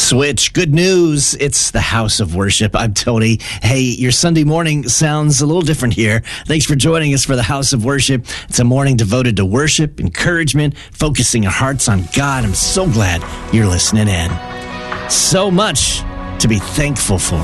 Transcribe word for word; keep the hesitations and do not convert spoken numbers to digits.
Switch. Good news. It's the House of Worship. I'm Tony. Hey, your Sunday morning sounds a little different here. Thanks for joining us for the House of Worship. It's a morning devoted to worship, encouragement, focusing our hearts on God. I'm so glad you're listening in. So much to be thankful for.